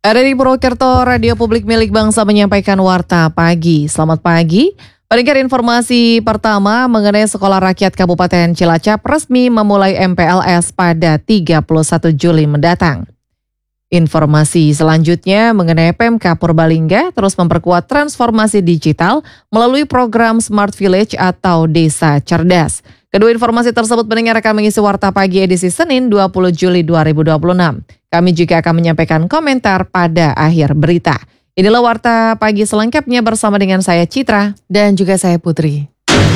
Ada di Purwokerto, Radio Publik Milik Bangsa menyampaikan Warta Pagi. Selamat pagi. Pendengar, informasi pertama mengenai Sekolah Rakyat Kabupaten Cilacap resmi memulai MPLS pada 31 Juli mendatang. Informasi selanjutnya mengenai Pemkab Purbalingga terus memperkuat transformasi digital melalui program Smart Village atau Desa Cerdas. Kedua informasi tersebut pendengar akan mengisi Warta Pagi edisi Senin 20 Juli 2026. Kami juga akan menyampaikan komentar pada akhir berita. Inilah Warta Pagi selengkapnya bersama dengan saya Citra dan juga saya Putri.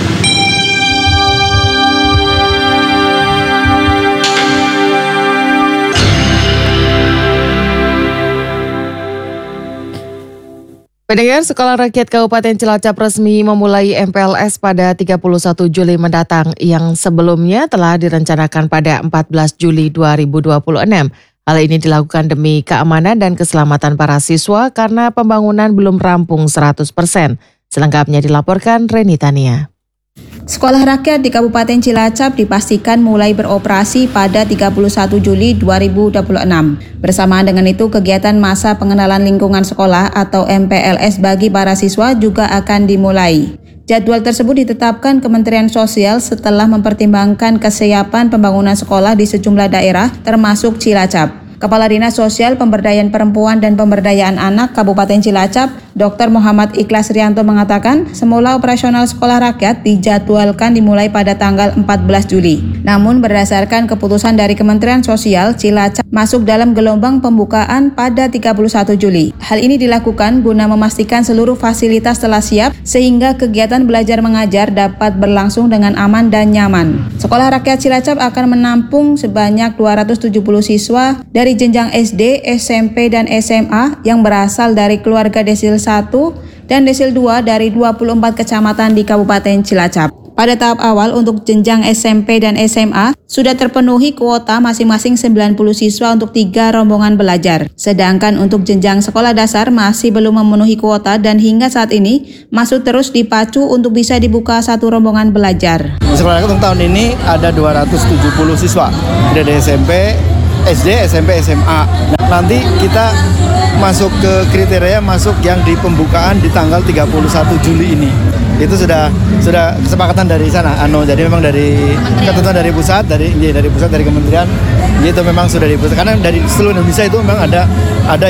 Pendengar, Sekolah Rakyat Kabupaten Cilacap resmi memulai MPLS pada 31 Juli mendatang yang sebelumnya telah direncanakan pada 14 Juli 2026. Hal ini dilakukan demi keamanan dan keselamatan para siswa karena pembangunan belum rampung 100%. Selengkapnya dilaporkan Reni Tania. Sekolah Rakyat di Kabupaten Cilacap dipastikan mulai beroperasi pada 31 Juli 2026. Bersamaan dengan itu, kegiatan masa pengenalan lingkungan sekolah atau MPLS bagi para siswa juga akan dimulai. Jadwal tersebut ditetapkan Kementerian Sosial setelah mempertimbangkan kesiapan pembangunan sekolah di sejumlah daerah termasuk Cilacap. Kepala Dinas Sosial Pemberdayaan Perempuan dan Pemberdayaan Anak Kabupaten Cilacap, Dr. Muhammad Ikhlas Rianto mengatakan, semula operasional sekolah rakyat dijadwalkan dimulai pada tanggal 14 Juli. Namun berdasarkan keputusan dari Kementerian Sosial, Cilacap masuk dalam gelombang pembukaan pada 31 Juli. Hal ini dilakukan guna memastikan seluruh fasilitas telah siap sehingga kegiatan belajar mengajar dapat berlangsung dengan aman dan nyaman. Sekolah Rakyat Cilacap akan menampung sebanyak 270 siswa dari jenjang SD, SMP, dan SMA yang berasal dari keluarga Desil 1 dan Desil 2 dari 24 kecamatan di Kabupaten Cilacap. Pada tahap awal untuk jenjang SMP dan SMA sudah terpenuhi kuota masing-masing 90 siswa untuk 3 rombongan belajar. Sedangkan untuk jenjang sekolah dasar masih belum memenuhi kuota dan hingga saat ini masih terus dipacu untuk bisa dibuka 1 rombongan belajar. Sekolah Rakyat tahun ini ada 270 siswa dari SMP, SD, SMP, SMA. Nanti kita masuk ke kriteria masuk yang di pembukaan di tanggal 31 Juli ini. Itu sudah kesepakatan dari sana. Jadi memang dari ketentuan dari pusat, dari kementerian, itu memang sudah diputuskan. Karena dari seluruh Indonesia itu memang ada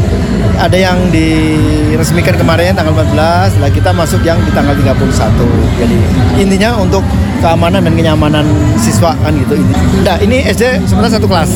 yang diresmikan kemarin tanggal 14, lah kita masuk yang di tanggal 31. Jadi intinya untuk keamanan dan kenyamanan siswa kan gitu. Nah, ini SD sebenarnya satu kelas,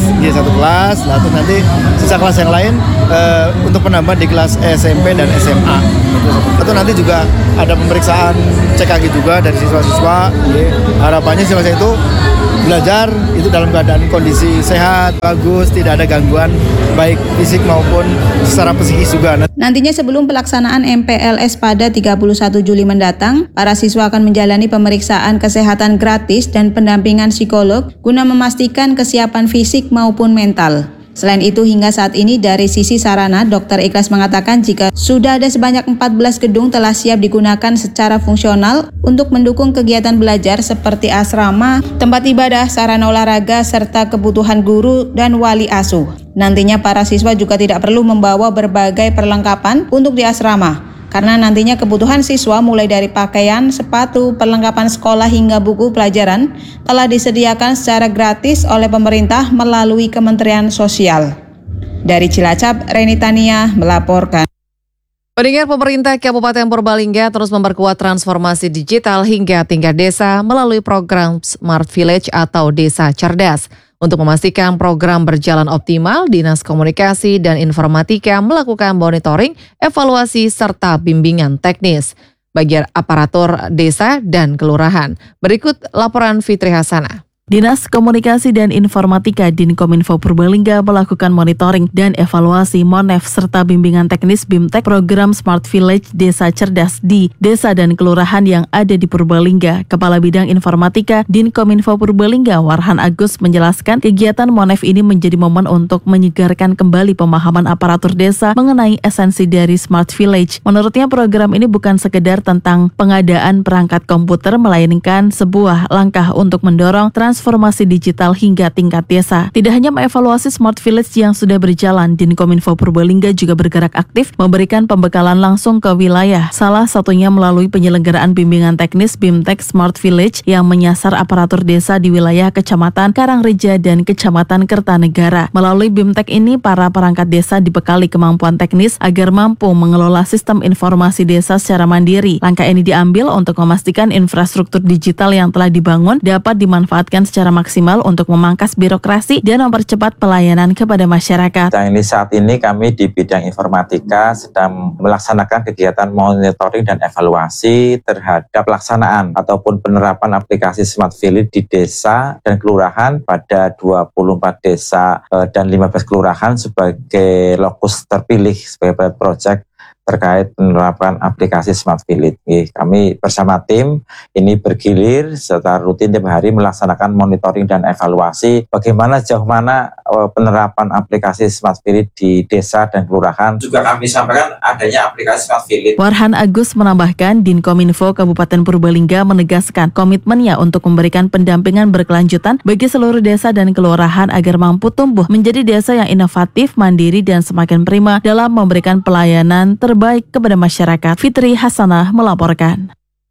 lalu nanti sisa kelas yang lain untuk penambahan di kelas SMP dan SMA. Atau nanti juga ada pemeriksaan CKG juga dari siswa-siswa. Harapannya siswa itu belajar itu dalam keadaan kondisi sehat, bagus, tidak ada gangguan baik fisik maupun secara psikis juga. Nantinya sebelum pelaksanaan MPLS pada 31 Juli mendatang, para siswa akan menjalani pemeriksaan kesehatan gratis dan pendampingan psikolog guna memastikan kesiapan fisik maupun mental. Selain itu, hingga saat ini dari sisi sarana, Dr. Ikhlas mengatakan jika sudah ada sebanyak 14 gedung telah siap digunakan secara fungsional untuk mendukung kegiatan belajar seperti asrama, tempat ibadah, sarana olahraga, serta kebutuhan guru dan wali asuh. Nantinya para siswa juga tidak perlu membawa berbagai perlengkapan untuk di asrama, karena nantinya kebutuhan siswa mulai dari pakaian, sepatu, perlengkapan sekolah hingga buku pelajaran telah disediakan secara gratis oleh pemerintah melalui Kementerian Sosial. Dari Cilacap, Reni Tania melaporkan. Pendengar, pemerintah Kabupaten Purbalingga terus memperkuat transformasi digital hingga tingkat desa melalui program Smart Village atau Desa Cerdas. Untuk memastikan program berjalan optimal, Dinas Komunikasi dan Informatika melakukan monitoring, evaluasi, serta bimbingan teknis bagi aparatur desa dan kelurahan. Berikut laporan Fitri Hasanah. Dinas Komunikasi dan Informatika Dinkominfo Purbalingga melakukan monitoring dan evaluasi MONEF serta bimbingan teknis BIMTEK program Smart Village Desa Cerdas di desa dan kelurahan yang ada di Purbalingga. Kepala Bidang Informatika Dinkominfo Purbalingga Warhan Agus menjelaskan kegiatan MONEF ini menjadi momen untuk menyegarkan kembali pemahaman aparatur desa mengenai esensi dari Smart Village. Menurutnya program ini bukan sekedar tentang pengadaan perangkat komputer, melainkan sebuah langkah untuk mendorong transformasi transformasi digital hingga tingkat desa. Tidak hanya mengevaluasi Smart Village yang sudah berjalan, Dinkominfo Purbalingga juga bergerak aktif memberikan pembekalan langsung ke wilayah. Salah satunya melalui penyelenggaraan bimbingan teknis BIMTEK Smart Village yang menyasar aparatur desa di wilayah Kecamatan Karangreja dan Kecamatan Kertanegara. Melalui BIMTEK ini, para perangkat desa dibekali kemampuan teknis agar mampu mengelola sistem informasi desa secara mandiri. Langkah ini diambil untuk memastikan infrastruktur digital yang telah dibangun dapat dimanfaatkan secara maksimal untuk memangkas birokrasi dan mempercepat pelayanan kepada masyarakat. Saat ini kami di bidang informatika sedang melaksanakan kegiatan monitoring dan evaluasi terhadap pelaksanaan ataupun penerapan aplikasi Smart Village di desa dan kelurahan pada 24 desa dan 15 kelurahan sebagai lokus terpilih sebagai pilot project terkait penerapan aplikasi Smart Village. Kami bersama tim ini bergilir secara rutin tiap hari melaksanakan monitoring dan evaluasi bagaimana sejauh mana penerapan aplikasi Smart Village di desa dan kelurahan. Juga kami sampaikan adanya aplikasi Smart Village. Warhan Agus menambahkan, Dinkominfo Kabupaten Purbalingga menegaskan komitmennya untuk memberikan pendampingan berkelanjutan bagi seluruh desa dan kelurahan agar mampu tumbuh menjadi desa yang inovatif, mandiri, dan semakin prima dalam memberikan pelayanan terbaik kepada masyarakat. Fitri Hasanah melaporkan.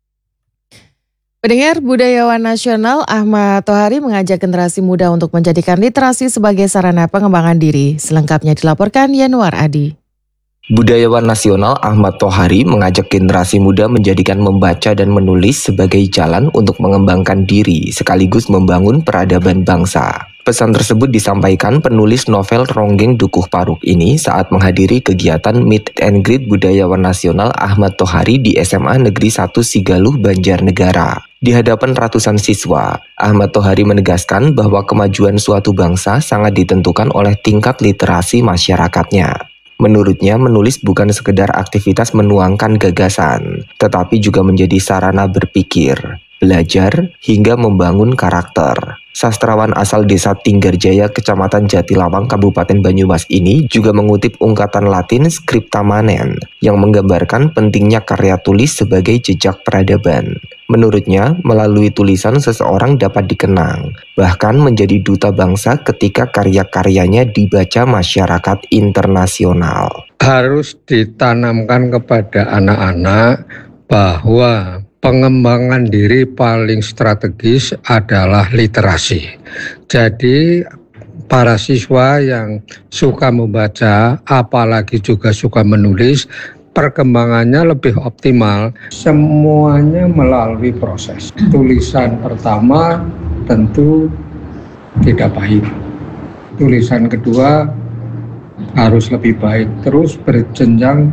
Pendengar, budayawan nasional Ahmad Tohari mengajak generasi muda untuk menjadikan literasi sebagai sarana pengembangan diri. Selengkapnya dilaporkan Yanuar Adi. Budayawan nasional Ahmad Tohari mengajak generasi muda menjadikan membaca dan menulis sebagai jalan untuk mengembangkan diri sekaligus membangun peradaban bangsa. Pesan tersebut disampaikan penulis novel Ronggeng Dukuh Paruk ini saat menghadiri kegiatan Meet and Greet Budayawan Nasional Ahmad Tohari di SMA Negeri 1 Sigaluh, Banjarnegara. Di hadapan ratusan siswa, Ahmad Tohari menegaskan bahwa kemajuan suatu bangsa sangat ditentukan oleh tingkat literasi masyarakatnya. Menurutnya, menulis bukan sekedar aktivitas menuangkan gagasan, tetapi juga menjadi sarana berpikir, belajar, hingga membangun karakter. Sastrawan asal desa Tinggarjaya, Kecamatan Jatilawang, Kabupaten Banyumas ini juga mengutip ungkatan Latin scripta manen yang menggambarkan pentingnya karya tulis sebagai jejak peradaban. Menurutnya, melalui tulisan seseorang dapat dikenang, bahkan menjadi duta bangsa ketika karya-karyanya dibaca masyarakat internasional. Harus ditanamkan kepada anak-anak bahwa pengembangan diri paling strategis adalah literasi. Jadi para siswa yang suka membaca, apalagi juga suka menulis, perkembangannya lebih optimal. Semuanya melalui proses. Tulisan pertama tentu tidak baik. Tulisan kedua harus lebih baik. Terus berjenjang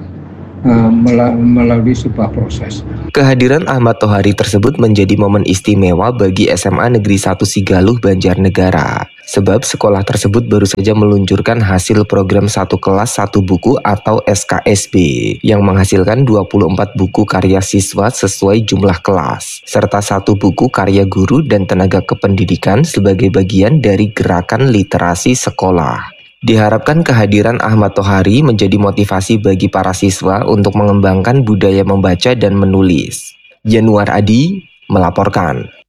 melalui sebuah proses. Kehadiran Ahmad Tohari tersebut menjadi momen istimewa bagi SMA Negeri 1 Sigaluh, Banjarnegara. Sebab sekolah tersebut baru saja meluncurkan hasil program 1 kelas 1 buku atau SKSB yang menghasilkan 24 buku karya siswa sesuai jumlah kelas, serta 1 buku karya guru dan tenaga kependidikan sebagai bagian dari gerakan literasi sekolah. Diharapkan kehadiran Ahmad Tohari menjadi motivasi bagi para siswa untuk mengembangkan budaya membaca dan menulis. Yanuar Adi melaporkan.